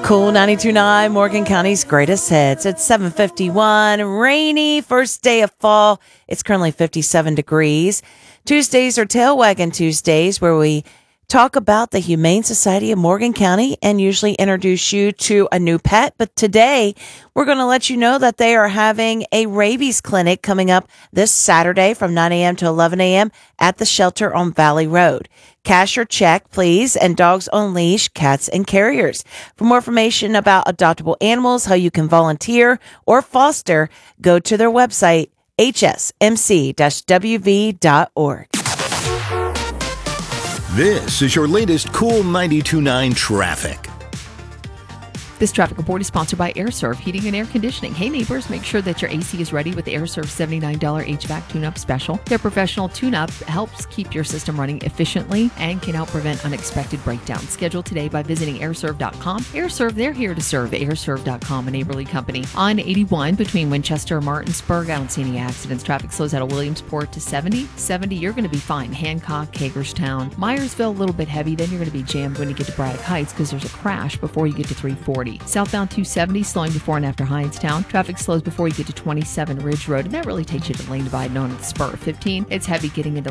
Cool 92.9, Morgan County's greatest hits. It's 7:51, rainy, first day of fall. It's currently 57 degrees. Tuesdays are Tail Wagging Tuesdays, where we talk about the Humane Society of Morgan County and usually introduce you to a new pet. But today, we're going to let you know that they are having a rabies clinic coming up this Saturday from 9 a.m. to 11 a.m. at the shelter on Valley Road. Cash or check, please, and dogs on leash, cats and carriers. For more information about adoptable animals, how you can volunteer or foster, go to their website, hsmc-wv.org. This is your latest Cool 92.9 traffic. This traffic report is sponsored by AirServe Heating and Air Conditioning. Hey neighbors, make sure that your AC is ready with the AirServe $79 HVAC tune-up special. Their professional tune-up helps keep your system running efficiently and can help prevent unexpected breakdowns. Schedule today by visiting airserve.com. AirServe, they're here to serve. Airserve.com, a neighborly company. On 81 between Winchester and Martinsburg, I don't see any accidents. Traffic slows out of Williamsport to 70. 70, you're going to be fine. Hancock, Hagerstown, Myersville, a little bit heavy. Then you're going to be jammed when you get to Braddock Heights because there's a crash before you get to 340. Southbound 270 slowing before and after Hindstown. Traffic slows before you get to 27 Ridge Road, and that really takes you to lane divide known as the Spur. 15, it's heavy getting into